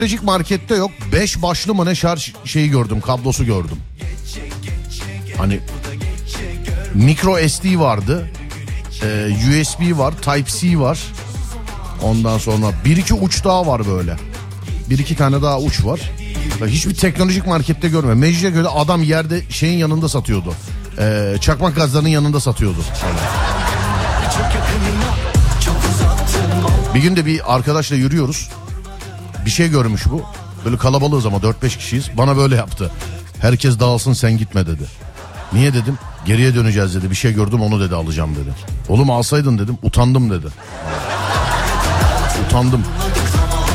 Teknolojik markette yok. 5 başlı mı ne şarj şeyi gördüm, kablosu gördüm. Hani micro SD vardı. USB var, Type-C var. Ondan sonra 1-2 uç daha var böyle. 1-2 tane daha uç var. Hiçbir teknolojik markette görme. Mecidiyeköy'de adam yerde şeyin yanında satıyordu. Çakmak gazlarının yanında satıyordu. Bir gün de bir arkadaşla yürüyoruz. Bir şey görmüş bu. Böyle kalabalığız ama 4-5 kişiyiz. Bana böyle yaptı. Herkes dağılsın sen gitme dedi. Niye dedim? Geriye döneceğiz dedi. Bir şey gördüm onu dedi alacağım dedi. Oğlum alsaydın dedim. Utandım dedi. Utandım.